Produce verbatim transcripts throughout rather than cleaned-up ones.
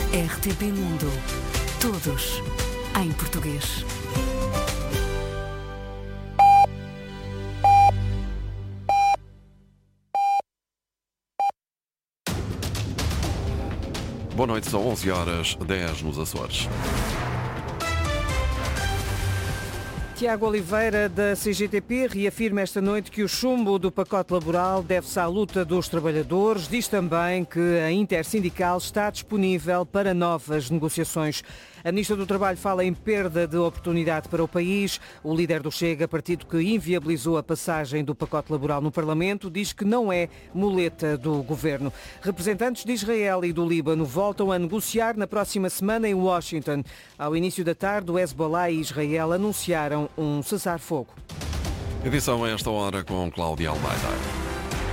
R T P Mundo. Todos em português. Boa noite, são onze horas dez nos Açores. Tiago Oliveira, da C G T P, reafirma esta noite que o chumbo do pacote laboral deve-se à luta dos trabalhadores. Diz também que a Intersindical está disponível para novas negociações. A Ministra do Trabalho fala em perda de oportunidade para o país. O líder do Chega, partido que inviabilizou a passagem do pacote laboral no Parlamento, diz que não é muleta do governo. Representantes de Israel e do Líbano voltam a negociar na próxima semana em Washington. Ao início da tarde, o Hezbollah e Israel anunciaram um cessar-fogo. Edição a esta hora com Cláudia Almeida.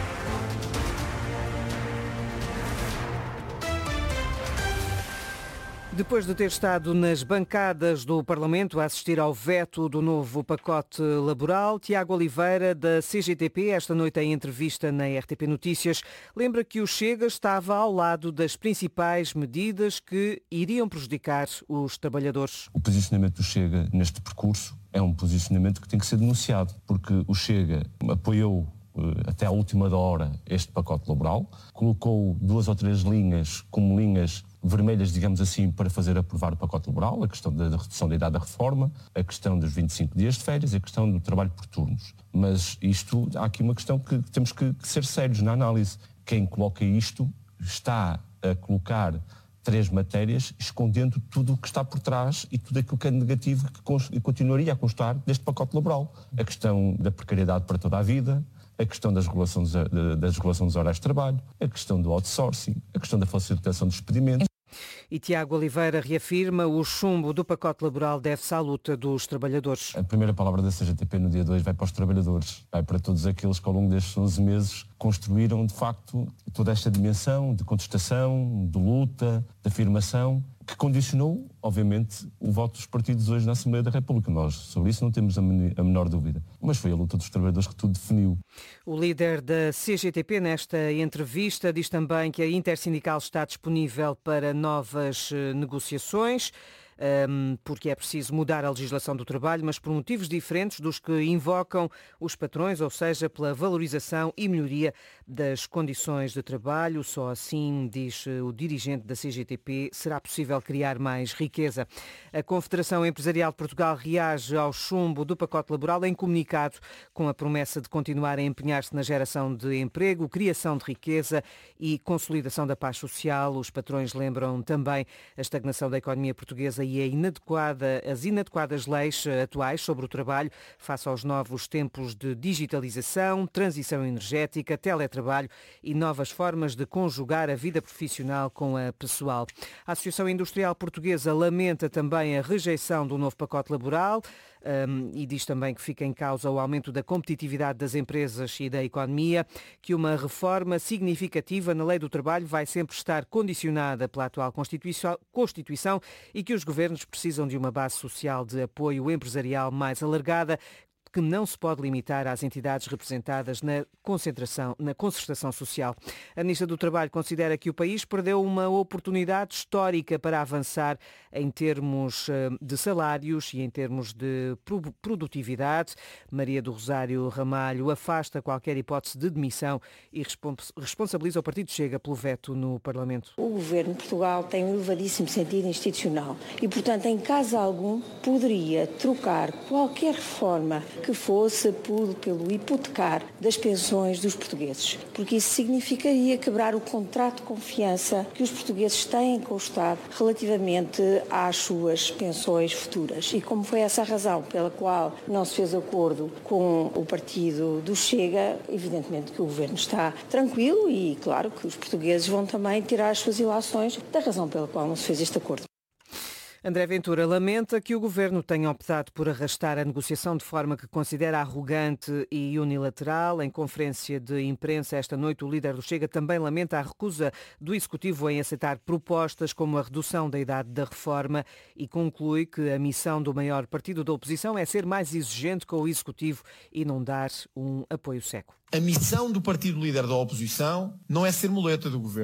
Depois de ter estado nas bancadas do Parlamento a assistir ao veto do novo pacote laboral, Tiago Oliveira, da C G T P, esta noite em entrevista na R T P Notícias, lembra que o Chega estava ao lado das principais medidas que iriam prejudicar os trabalhadores. O posicionamento do Chega neste percurso é um posicionamento que tem que ser denunciado, porque o Chega apoiou até à última hora este pacote laboral, colocou duas ou três linhas como linhas vermelhas, digamos assim, para fazer aprovar o pacote laboral, a questão da redução da idade da reforma, a questão dos vinte e cinco dias de férias e a questão do trabalho por turnos. Mas isto, há aqui uma questão que temos que ser sérios na análise. Quem coloca isto está a colocar três matérias escondendo tudo o que está por trás e tudo aquilo que é negativo que continuaria a constar deste pacote laboral. A questão da precariedade para toda a vida, a questão das regulações, das regulações dos horários de trabalho, a questão do outsourcing, a questão da facilitação dos despedimentos. E Tiago Oliveira reafirma o chumbo do pacote laboral deve-se à luta dos trabalhadores. A primeira palavra da C G T P no dia dois vai para os trabalhadores, vai para todos aqueles que ao longo destes onze meses construíram de facto toda esta dimensão de contestação, de luta, de afirmação, que condicionou, obviamente, o voto dos partidos hoje na Assembleia da República. Nós, sobre isso, não temos a menor dúvida. Mas foi a luta dos trabalhadores que tudo definiu. O líder da C G T P, nesta entrevista, diz também que a Intersindical está disponível para novas negociações, porque é preciso mudar a legislação do trabalho, mas por motivos diferentes dos que invocam os patrões, ou seja, pela valorização e melhoria das condições de trabalho. Só assim, diz o dirigente da C G T P, será possível criar mais riqueza. A Confederação Empresarial de Portugal reage ao chumbo do pacote laboral em comunicado, com a promessa de continuar a empenhar-se na geração de emprego, criação de riqueza e consolidação da paz social. Os patrões lembram também a estagnação da economia portuguesa e a inadequada, as inadequadas leis atuais sobre o trabalho face aos novos tempos de digitalização, transição energética, teletrabalho e novas formas de conjugar a vida profissional com a pessoal. A Associação Industrial Portuguesa lamenta também a rejeição do novo pacote laboral um, e diz também que fica em causa o aumento da competitividade das empresas e da economia, que uma reforma significativa na lei do trabalho vai sempre estar condicionada pela atual Constituição, Constituição e que os governos precisam de uma base social de apoio empresarial mais alargada, que não se pode limitar às entidades representadas na concentração, na concertação social. A Ministra do Trabalho considera que o país perdeu uma oportunidade histórica para avançar em termos de salários e em termos de produtividade. Maria do Rosário Ramalho afasta qualquer hipótese de demissão e responsabiliza o Partido Chega pelo veto no Parlamento. O Governo de Portugal tem um elevadíssimo sentido institucional e, portanto, em caso algum, poderia trocar qualquer reforma que fosse pelo hipotecar das pensões dos portugueses, porque isso significaria quebrar o contrato de confiança que os portugueses têm com o Estado relativamente às suas pensões futuras. E como foi essa a razão pela qual não se fez acordo com o partido do Chega, evidentemente que o Governo está tranquilo e claro que os portugueses vão também tirar as suas ilações da razão pela qual não se fez este acordo. André Ventura lamenta que o Governo tenha optado por arrastar a negociação de forma que considera arrogante e unilateral. Em conferência de imprensa esta noite, o líder do Chega também lamenta a recusa do Executivo em aceitar propostas como a redução da idade da reforma e conclui que a missão do maior partido da oposição é ser mais exigente com o Executivo e não dar um apoio seco. A missão do partido líder da oposição não é ser muleta do Governo.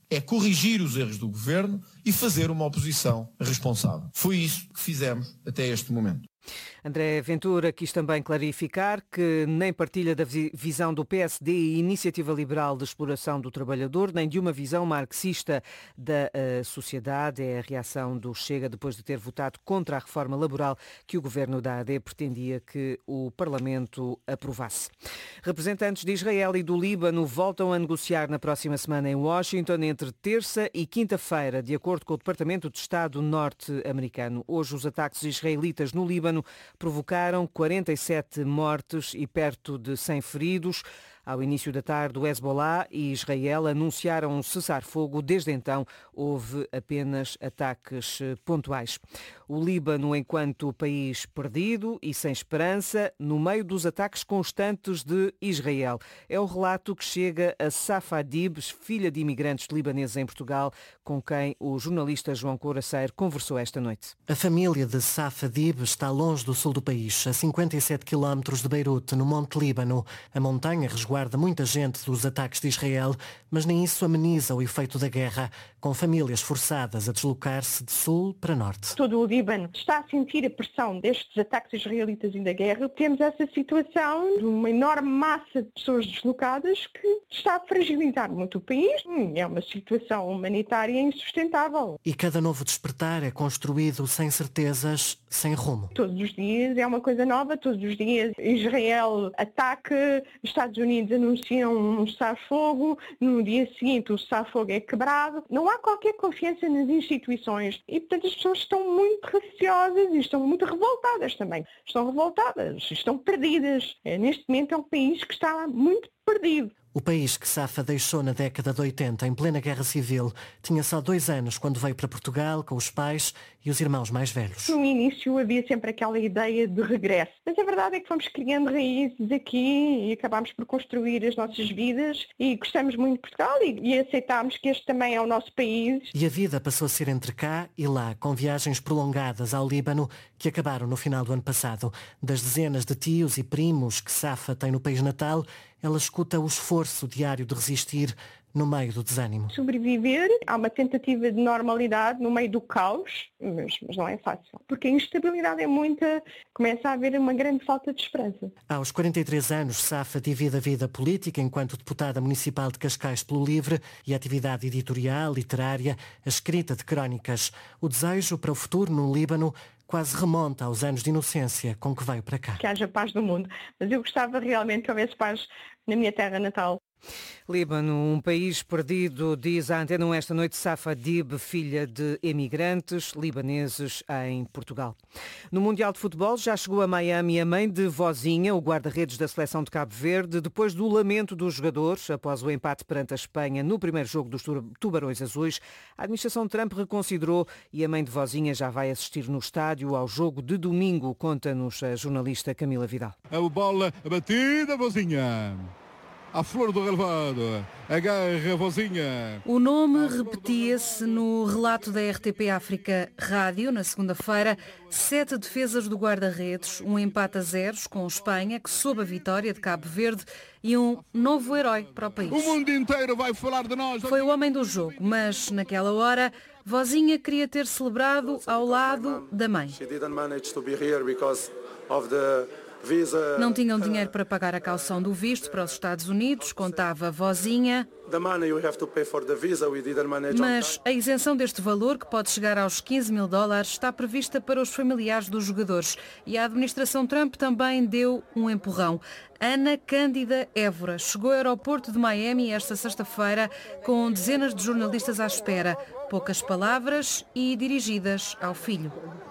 é corrigir os erros do governo e fazer uma oposição responsável. Foi isso que fizemos até este momento. André Ventura quis também clarificar que nem partilha da visão do P S D e Iniciativa Liberal de Exploração do Trabalhador, nem de uma visão marxista da uh, sociedade. É a reação do Chega depois de ter votado contra a reforma laboral que o governo da A D pretendia que o Parlamento aprovasse. Representantes de Israel e do Líbano voltam a negociar na próxima semana em Washington entre terça e quinta-feira, de acordo com o Departamento de Estado norte-americano. Hoje os ataques israelitas no Líbano provocaram quarenta e sete mortes e perto de cem feridos. Ao início da tarde, o Hezbollah e Israel anunciaram um cessar-fogo. Desde então, houve apenas ataques pontuais. O Líbano, enquanto país perdido e sem esperança, no meio dos ataques constantes de Israel. É o relato que chega a Safa Adib, filha de imigrantes libaneses em Portugal, com quem o jornalista João Couraceiro conversou esta noite. A família de Safa Adib está longe do sul do país, a cinquenta e sete quilómetros de Beirute, no Monte Líbano. A montanha resguarda guarda muita gente dos ataques de Israel, mas nem isso ameniza o efeito da guerra, com famílias forçadas a deslocar-se de sul para norte. Todo o Líbano está a sentir a pressão destes ataques israelitas e da guerra. Temos essa situação de uma enorme massa de pessoas deslocadas que está a fragilizar muito o país. É uma situação humanitária insustentável. E cada novo despertar é construído sem certezas, sem rumo. Todos os dias é uma coisa nova, todos os dias Israel ataca, Estados Unidos anunciam um cessar-fogo, no dia seguinte o cessar-fogo é quebrado. Não há qualquer confiança nas instituições e, portanto, as pessoas estão muito receosas e estão muito revoltadas também. Estão revoltadas, estão perdidas. Neste momento é um país que está muito perdido. O país que Safa deixou na década de oitenta, em plena guerra civil, tinha só dois anos quando veio para Portugal com os pais e os irmãos mais velhos. No início havia sempre aquela ideia de regresso, mas a verdade é que fomos criando raízes aqui e acabámos por construir as nossas vidas e gostamos muito de Portugal e, e aceitámos que este também é o nosso país. E a vida passou a ser entre cá e lá, com viagens prolongadas ao Líbano que acabaram no final do ano passado. Das dezenas de tios e primos que Safa tem no país natal, ela escuta o esforço diário de resistir no meio do desânimo. Sobreviver, há uma tentativa de normalidade no meio do caos, mas, mas não é fácil. Porque a instabilidade é muita, começa a haver uma grande falta de esperança. Aos quarenta e três anos, Safa divide a vida política enquanto deputada municipal de Cascais pelo Livre e a atividade editorial, literária, a escrita de crónicas. O desejo para o futuro no Líbano quase remonta aos anos de inocência com que veio para cá. Que haja paz no mundo, mas eu gostava realmente que houvesse paz na minha terra natal. Líbano, um país perdido, diz a Antena um esta noite Safa Adib, filha de emigrantes libaneses em Portugal. No Mundial de Futebol já chegou a Miami a mãe de Vozinha, o guarda-redes da seleção de Cabo Verde, depois do lamento dos jogadores após o empate perante a Espanha no primeiro jogo dos Tubarões Azuis. A administração Trump reconsiderou e a mãe de Vozinha já vai assistir no estádio ao jogo de domingo, conta-nos a jornalista Camila Vidal. A bola batida, Vozinha. À flor do relevado, agarra Vozinha. O nome repetia-se no relato da R T P África Rádio, na segunda-feira. Sete defesas do guarda-redes, um empate a zeros com Espanha, que soube a vitória de Cabo Verde, e um novo herói para o país. O mundo inteiro vai falar de nós. Foi o homem do jogo, mas naquela hora, Vozinha queria ter celebrado ao lado da mãe. Não tinham dinheiro para pagar a caução do visto para os Estados Unidos, contava a Vozinha. Mas a isenção deste valor, que pode chegar aos quinze mil dólares, está prevista para os familiares dos jogadores. E a administração Trump também deu um empurrão. Ana Cândida Évora chegou ao aeroporto de Miami esta sexta-feira com dezenas de jornalistas à espera. Poucas palavras e dirigidas ao filho.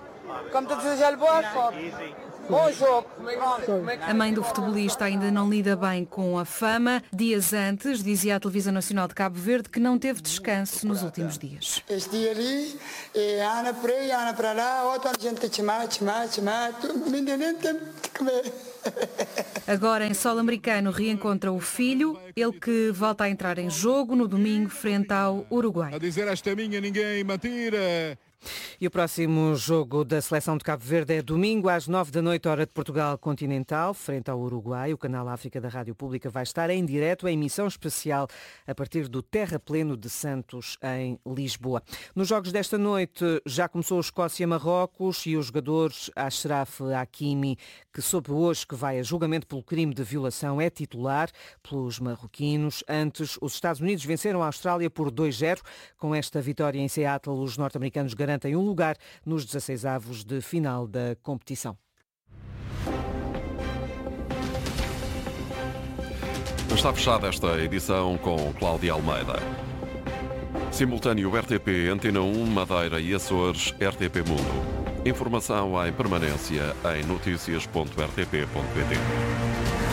A mãe do futebolista ainda não lida bem com a fama. Dias antes, dizia a Televisão Nacional de Cabo Verde que não teve descanso nos últimos dias. Este dia ali, Ana para aí, Ana para lá, outra gente te mata, te mata, te mata, menino tem que comer. Agora, em solo americano, reencontra o filho, ele que volta a entrar em jogo no domingo frente ao Uruguai. A dizer esta minha ninguém me atira, E o próximo jogo da seleção de Cabo Verde é domingo às nove da noite, hora de Portugal continental, frente ao Uruguai. O canal África da Rádio Pública vai estar em direto, em emissão especial, a partir do Terrapleno de Santos, em Lisboa. Nos jogos desta noite já começou Escócia-Marrocos e os jogadores Achraf Hakimi, que soube hoje que vai a julgamento pelo crime de violação, é titular pelos marroquinos. Antes, os Estados Unidos venceram a Austrália por dois a zero. Com esta vitória em Seattle, os norte-americanos garantem um lugar nos dezasseis avos de final da competição. Está fechada esta edição com Cláudia Almeida. Simultâneo R T P, Antena um, Madeira e Açores, R T P Mundo. Informação em permanência em notícias ponto r t p ponto p t.